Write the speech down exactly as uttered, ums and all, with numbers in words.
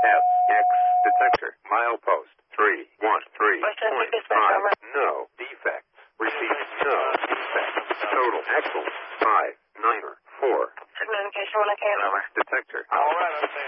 F X detector. Milepost three one three point five. No defects. Repeat. No defects. Total axle five niner four. Communication when I came over. Detector. All right, okay.